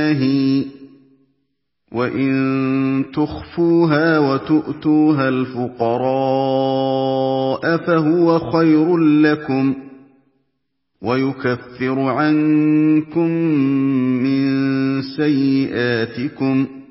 نَّهِي وَإِن تُخْفُوهَا وَتُؤْتُوهَا الْفُقَرَاءَ فَهُوَ خَيْرٌ لَّكُمْ وَيُكَفِّرُ عَنكُم مِّن سَيِّئَاتِكُمْ